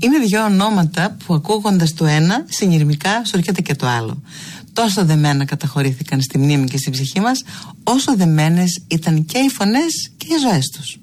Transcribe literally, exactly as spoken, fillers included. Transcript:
Είναι δυο ονόματα που ακούγοντας το ένα, συνειρμικά σου έρχεται και το άλλο. Τόσο δεμένα καταχωρήθηκαν στη μνήμη και στην ψυχή μας, όσο δεμένες ήταν και οι φωνές και οι ζωές τους.